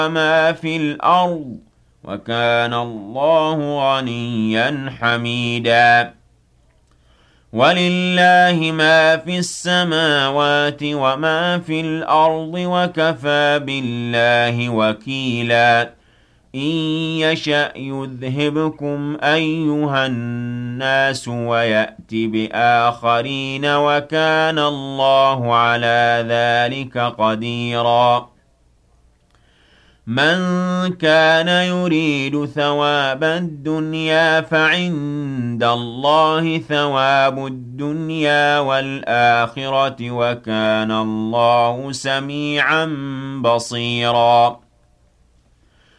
وما في الأرض وكان الله غنيا حميدا ولله ما في السماوات وما في الأرض وكفى بالله وكيلا إن يشأ يذهبكم أيها الناس ويأت بآخرين وكان الله على ذلك قديرا من كان يريد ثواب الدنيا فعند الله ثواب الدنيا والآخرة وكان الله سميعا بصيرا